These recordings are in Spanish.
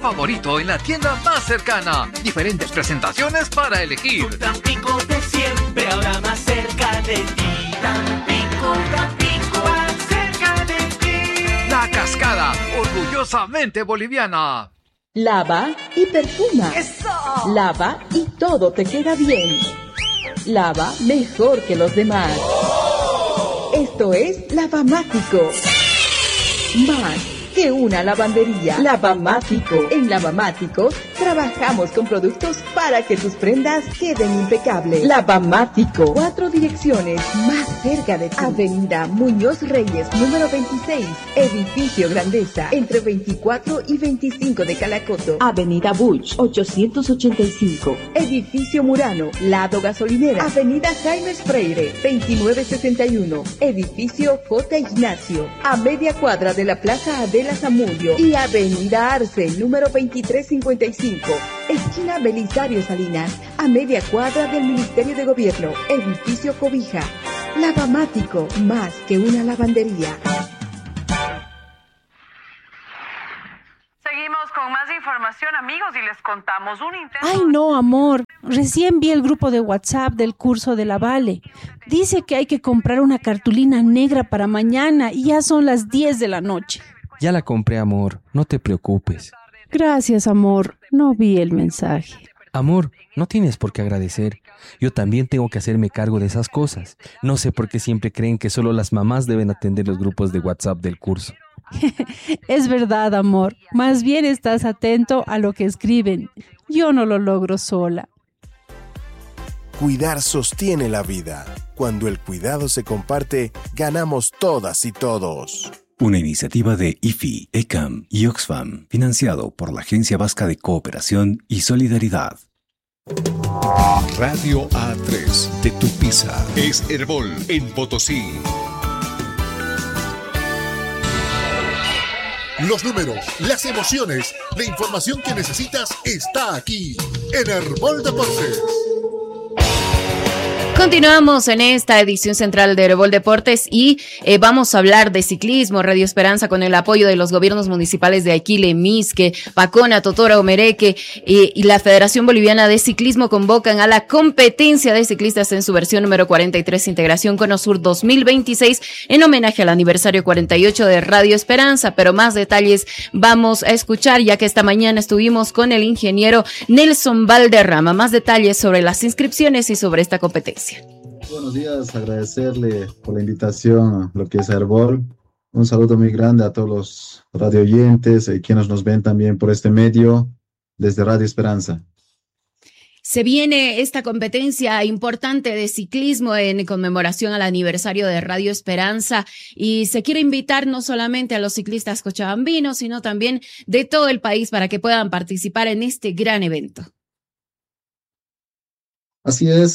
Favorito en la tienda más cercana. Diferentes presentaciones para elegir. Tampico de siempre, ahora más cerca de ti. Tampico, más cerca de ti. La Cascada, orgullosamente boliviana. Lava y perfuma. ¡Eso! Lava y todo te queda bien. Lava mejor que los demás. Esto es Lavamático. Más que una lavandería. Lavamático. En Lavamático trabajamos con productos para que tus prendas queden impecables. Lavamático. 4 direcciones más cerca de ti. Avenida Muñoz Reyes, número 26. Edificio Grandeza, entre 24 y 25 de Calacoto. Avenida Buch, 885. Edificio Murano, lado gasolinera. Avenida Jaime Freire, 2961. Edificio J. Ignacio, a media cuadra de la Plaza Adela Zamudio. Y Avenida Arce, número 2355. Esquina Belisario Salinas, a media cuadra del Ministerio de Gobierno. Edificio Cobija. Lavamático, más que una lavandería. Seguimos con más información, amigos, y les contamos un intento... Ay, no, amor. Recién vi el grupo de WhatsApp del curso de la Vale. Dice que hay que comprar una cartulina negra para mañana y ya son las 10 de la noche. Ya la compré, amor. No te preocupes. Gracias, amor. No vi el mensaje. Amor, no tienes por qué agradecer. Yo también tengo que hacerme cargo de esas cosas. No sé por qué siempre creen que solo las mamás deben atender los grupos de WhatsApp del curso. Es verdad, amor. Más bien estás atento a lo que escriben. Yo no lo logro sola. Cuidar sostiene la vida. Cuando el cuidado se comparte, ganamos todas y todos. Una iniciativa de IFI, ECAM y Oxfam, financiado por la Agencia Vasca de Cooperación y Solidaridad. Radio A3 de Tupiza es Herbol en Potosí. Los números, las emociones, la información que necesitas está aquí en Herbol Deportes. Continuamos en esta edición central de Herbol Deportes y vamos a hablar de ciclismo. Radio Esperanza, con el apoyo de los gobiernos municipales de Aquile, Misque, Pacona, Totora, Omereque y la Federación Boliviana de Ciclismo, convocan a la competencia de ciclistas en su versión número 43, Integración Conosur 2026, en homenaje al aniversario 48 de Radio Esperanza. Pero más detalles vamos a escuchar, ya que esta mañana estuvimos con el ingeniero Nelson Valderrama. Más detalles sobre las inscripciones y sobre esta competencia. Buenos días, agradecerle por la invitación a lo que es Herbol. Un saludo muy grande a todos los radio oyentes y quienes nos ven también por este medio desde Radio Esperanza. Se viene esta competencia importante de ciclismo en conmemoración al aniversario de Radio Esperanza y se quiere invitar no solamente a los ciclistas cochabambinos, sino también de todo el país para que puedan participar en este gran evento. Así es,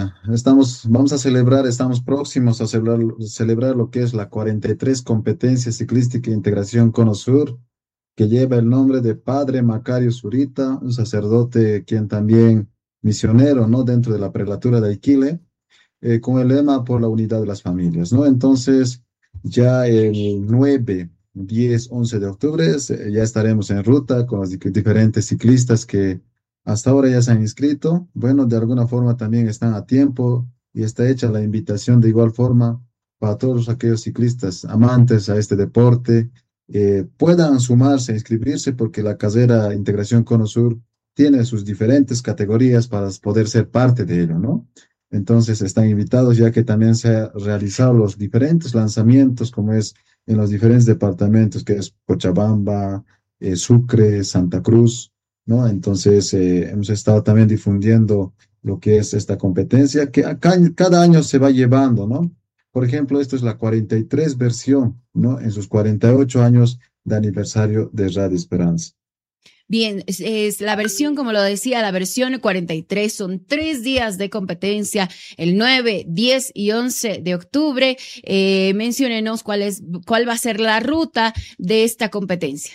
estamos próximos a celebrar lo que es la 43 Competencia Ciclística e Integración Conosur, que lleva el nombre de Padre Macario Zurita, un sacerdote quien también misionero, ¿no?, dentro de la prelatura de Aquile, con el lema por la unidad de las familias, ¿no? Entonces, ya el 9, 10, 11 de octubre ya estaremos en ruta con los diferentes ciclistas que hasta ahora ya se han inscrito. Bueno, de alguna forma también están a tiempo y está hecha la invitación de igual forma para todos aquellos ciclistas amantes a este deporte, puedan sumarse, inscribirse, porque la carrera Integración Conosur tiene sus diferentes categorías para poder ser parte de ello, ¿no? Entonces están invitados, ya que también se han realizado los diferentes lanzamientos, como es en los diferentes departamentos, que es Cochabamba, Sucre, Santa Cruz, ¿no? Entonces hemos estado también difundiendo lo que es esta competencia, que acá, cada año se va llevando, ¿no? Por ejemplo, esto es la 43 versión, ¿no?, en sus 48 años de aniversario de Radio Esperanza. Bien, es la versión, como lo decía, la versión 43, son 3 días de competencia, el 9, 10 y 11 de octubre. Menciónenos cuál va a ser la ruta de esta competencia.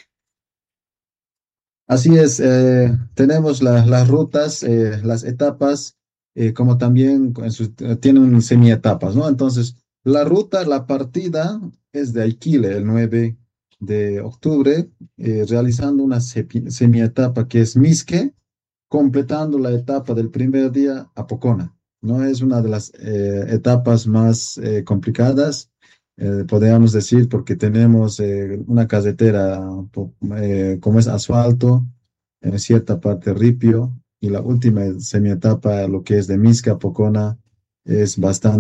Así es, tenemos las rutas, las etapas, como también tienen semietapas, ¿no? Entonces, la ruta, la partida es de Aquile, el 9, de octubre, realizando una semietapa que es Misque, completando la etapa del primer día a Pocona. No es una de las etapas más complicadas, podríamos decir, porque tenemos una carretera como es asfalto, en cierta parte ripio, y la última semietapa, lo que es de Misca a Pocona, es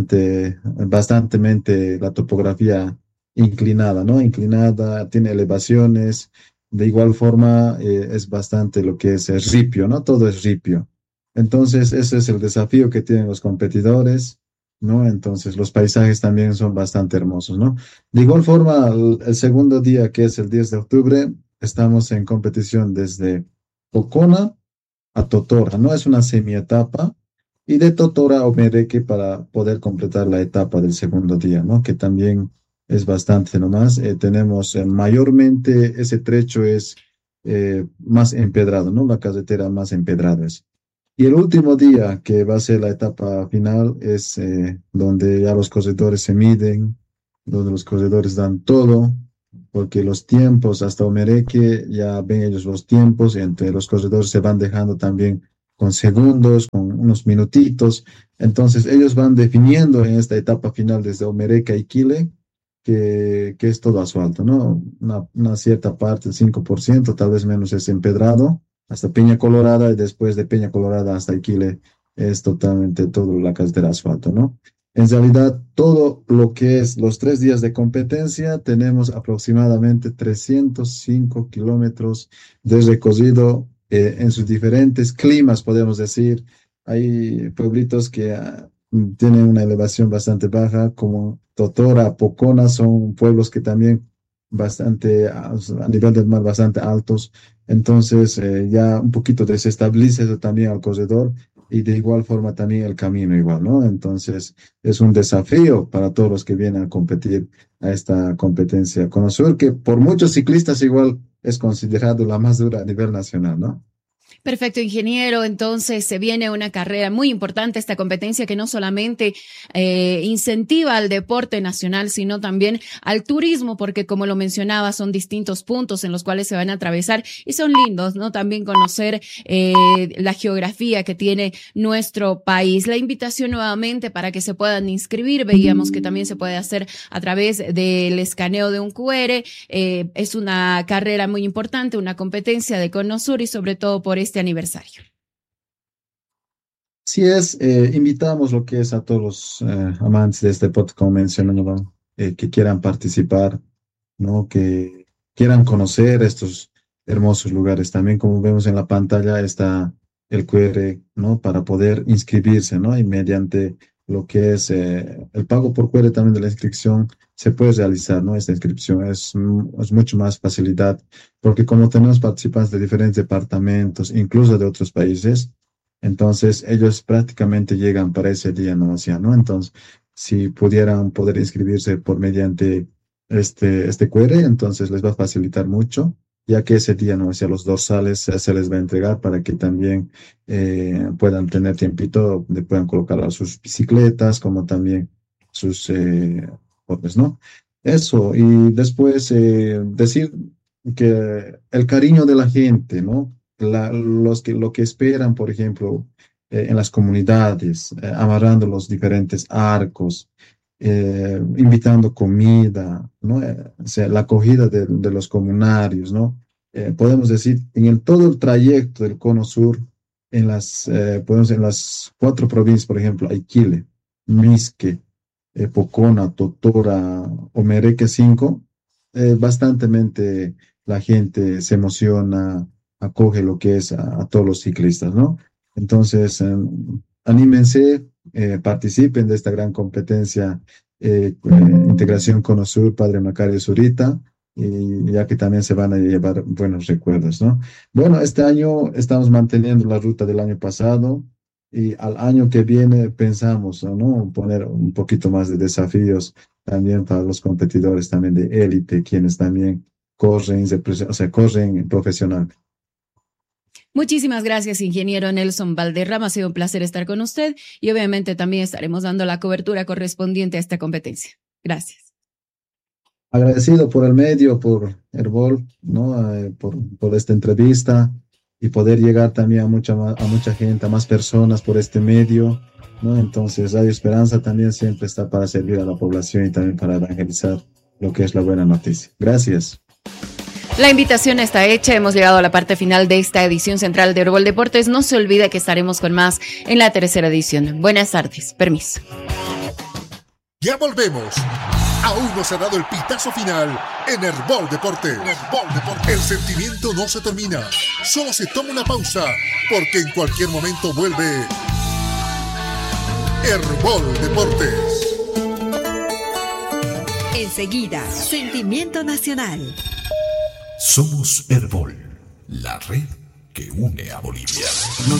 bastantemente la topografía inclinada, ¿no? Inclinada, tiene elevaciones, de igual forma es bastante lo que es ripio, ¿no? Todo es ripio. Entonces, ese es el desafío que tienen los competidores, ¿no? Entonces, los paisajes también son bastante hermosos, ¿no? De igual forma, el segundo día, que es el 10 de octubre, estamos en competición desde Pocona a Totora, ¿no? Es una semietapa, y de Totora a Omereque para poder completar la etapa del segundo día, ¿no? Que también es bastante nomás. Tenemos mayormente ese trecho es más empedrado, ¿no? La carretera más empedrada es. Y el último día, que va a ser la etapa final, es donde ya los corredores se miden, donde los corredores dan todo, porque los tiempos hasta Omereque ya ven ellos los tiempos, y entre los corredores se van dejando también con segundos, con unos minutitos. Entonces ellos van definiendo en esta etapa final desde Omereque a Iquile, que es todo asfalto, ¿no? Una cierta parte, el 5%, tal vez menos, es empedrado, hasta Peña Colorada, y después de Peña Colorada hasta Iquile es totalmente todo la carretera asfalto, ¿no? En realidad, todo lo que es los 3 días de competencia, tenemos aproximadamente 305 kilómetros de recorrido en sus diferentes climas, podemos decir. Hay pueblitos que tienen una elevación bastante baja, como Totora, Pocona, son pueblos que también bastante, a nivel del mar, bastante altos. Entonces, ya un poquito desestabiliza eso también al corredor, y de igual forma también el camino igual, ¿no? Entonces, es un desafío para todos los que vienen a competir a esta competencia Conosur, que por muchos ciclistas igual es considerado la más dura a nivel nacional, ¿no? Perfecto, ingeniero. Entonces se viene una carrera muy importante, esta competencia que no solamente incentiva al deporte nacional, sino también al turismo, porque como lo mencionaba, son distintos puntos en los cuales se van a atravesar y son lindos, ¿no? También conocer la geografía que tiene nuestro país. La invitación nuevamente para que se puedan inscribir. Veíamos que también se puede hacer a través del escaneo de un QR. Es una carrera muy importante, una competencia de Conosur, y sobre todo por este aniversario. Sí es, invitamos lo que es a todos los amantes de este podcast, como mencionaba, que quieran participar, ¿no? Que quieran conocer estos hermosos lugares. También, como vemos en la pantalla, está el QR, ¿no? Para poder inscribirse, ¿no? Y mediante lo que es el pago por QR también de la inscripción, se puede realizar, ¿no? Esta inscripción es mucho más facilidad, porque como tenemos participantes de diferentes departamentos, incluso de otros países, entonces ellos prácticamente llegan para ese día, ¿no? Hacia, ¿no? Entonces, si pudieran poder inscribirse por mediante este QR, entonces les va a facilitar mucho, ya que ese día, ¿no? Hacia los dorsales se les va a entregar para que también puedan tener tiempito, donde puedan colocar sus bicicletas, como también sus botes, ¿no? Eso, y después decir que el cariño de la gente, ¿no? Lo que esperan, por ejemplo, en las comunidades, amarrando los diferentes arcos, invitando comida, ¿no? O sea, la acogida de los comunarios, ¿no? Podemos decir, en todo el trayecto del Cono Sur, en las 4 provincias, por ejemplo, Iquile, Misque, Pocona, Totora, Omereque 5, bastantemente la gente se emociona, acoge lo que es a todos los ciclistas, ¿no? Entonces, anímense, participen de esta gran competencia, Integración Conosur, Padre Macario Zurita, y ya que también se van a llevar buenos recuerdos, ¿no? Bueno, este año estamos manteniendo la ruta del año pasado, y al año que viene pensamos, ¿no? Poner un poquito más de desafíos también para los competidores también de élite, quienes también corren profesional. Muchísimas gracias, ingeniero Nelson Valderrama. Ha sido un placer estar con usted, y obviamente también estaremos dando la cobertura correspondiente a esta competencia. Gracias. Agradecido por el medio, por Herbol, ¿no? Por esta entrevista y poder llegar también a mucha gente, a más personas por este medio, ¿no? Entonces, Radio Esperanza también siempre está para servir a la población y también para evangelizar lo que es la buena noticia. Gracias. La invitación está hecha, hemos llegado a la parte final de esta edición central de Herbol Deportes. No se olvide que estaremos con más en la tercera edición. Buenas tardes, permiso. Ya volvemos. Aún no se ha dado el pitazo final en Herbol Deportes. El sentimiento no se termina, solo se toma una pausa, porque en cualquier momento vuelve Herbol Deportes. Enseguida, Sentimiento Nacional. Somos Herbol, la red que une a Bolivia.